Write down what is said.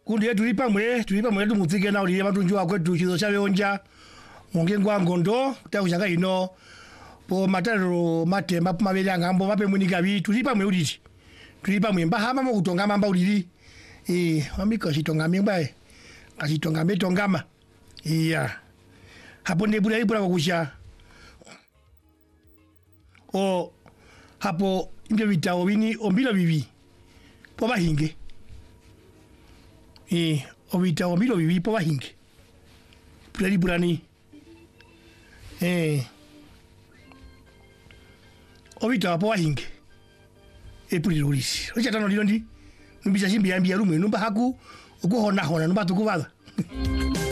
kundi tulipa mwe tumuzike na uli abantu njwa kwetu chizo chawe onja ngengwa ngondo takushanga ino po mataro mate mapumabeli ngambo mape munika bi tulipa mwe uliti tulipa mwe mbahama mo kutonga mamba ulili amika shitonga mimba kashitonga metongama hapo nebula ibura kukusha o hapo mbyo bitao bini ombilo bibi po bahinge obita ombilo bibi po bahinge pulali burani obita po bahinge pulili ulisi ocha tano lilondi numbisa shimbi yambia rumwe numba haku ukuhona hona numba tukubala